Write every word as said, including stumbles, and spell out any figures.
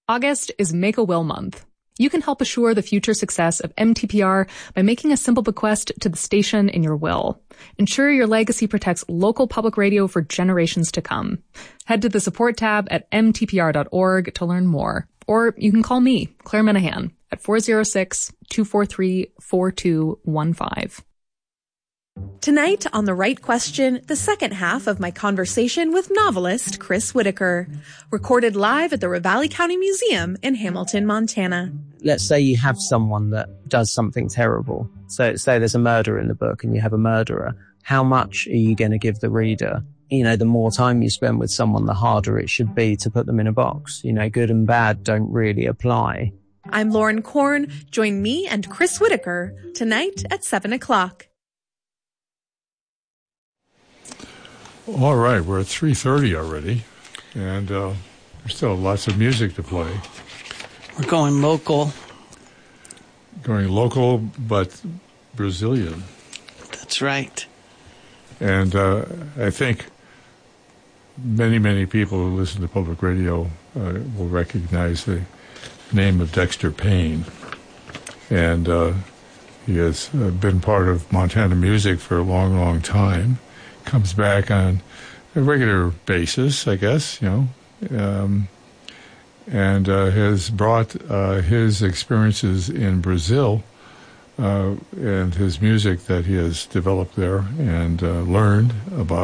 August is Make-A-Will Month. You can help assure the future success of M T P R by making a simple bequest to the station in your will. Ensure your legacy protects local public radio for generations to come. Head to the support tab at m t p r dot org to learn more. Or you can call me, Claire Minahan, at four oh six, two four three, four two one five. Tonight on The Right Question, the second half of my conversation with novelist Chris Whitaker, recorded live at the Ravalli County Museum in Hamilton, Montana. Let's say you have someone that does something terrible. So say there's a murder in the book and you have a murderer. How much are you going to give the reader? You know, the more time you spend with someone, the harder it should be to put them in a box. You know, good and bad don't really apply. I'm Lauren Korn. Join me and Chris Whitaker tonight at seven o'clock. All right, we're at three thirty already, and uh, there's still lots of music to play. We're going local. Going local, but Brazilian. That's right. And uh, I think many, many people who listen to public radio uh, will recognize the name of Dexter Payne. And uh, he has uh, been part of Montana music for a long, long time. Comes back on a regular basis, I guess, you know, um, and uh, has brought uh, his experiences in Brazil uh, and his music that he has developed there and uh, learned about